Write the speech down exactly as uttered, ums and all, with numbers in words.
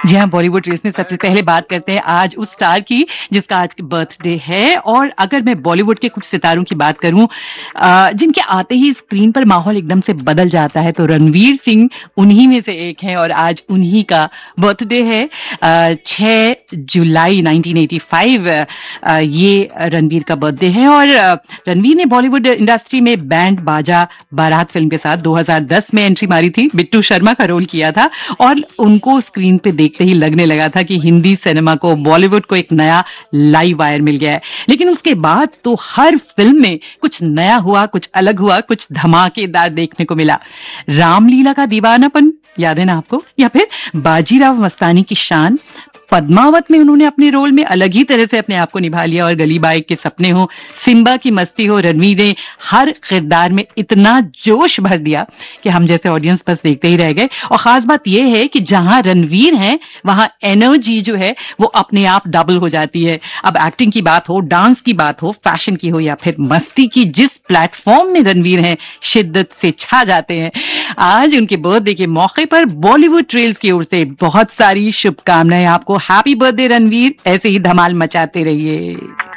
जी हाँ, बॉलीवुड रेस में सबसे पहले बात करते हैं आज उस स्टार की जिसका आज बर्थडे है। और अगर मैं बॉलीवुड के कुछ सितारों की बात करूं जिनके आते ही स्क्रीन पर माहौल एकदम से बदल जाता है, तो रणवीर सिंह उन्हीं में से एक हैं और आज उन्हीं का बर्थडे है। छह जुलाई नाइनटीन एटी फाइव ये रणवीर का बर्थडे है। और रणवीर ने बॉलीवुड इंडस्ट्री में बैंड बाजा बारात फिल्म के साथ दो हज़ार दस में एंट्री मारी थी। बिट्टू शर्मा का रोल किया था और उनको स्क्रीन पे देखते ही लगने लगा था कि हिंदी सिनेमा को, बॉलीवुड को एक नया लाइव वायर मिल गया है। लेकिन उसके बाद तो हर फिल्म में कुछ नया हुआ, कुछ अलग हुआ, कुछ धमाकेदार देखने को मिला। रामलीला का दीवानापन याद है ना आपको, या फिर बाजीराव मस्तानी की शान, पद्मावत में उन्होंने अपने रोल में अलग ही तरह से अपने आप को निभा लिया। और गली बाई के सपने हो, सिम्बा की मस्ती हो, रणवीर ने हर किरदार में इतना जोश भर दिया कि हम जैसे ऑडियंस बस देखते ही रह गए। और खास बात यह है कि जहां रणवीर है वहां एनर्जी जो है वो अपने आप डबल हो जाती है। अब एक्टिंग की बात हो, डांस की बात हो, फैशन की हो या फिर मस्ती की, जिस प्लेटफॉर्म में रणवीर है शिद्दत से छा जाते हैं। आज उनके बर्थडे के मौके पर बॉलीवुड ट्रेल्स की ओर से बहुत सारी शुभकामनाएं आपको। हैप्पी बर्थडे रणवीर, ऐसे ही धमाल मचाते रहिए।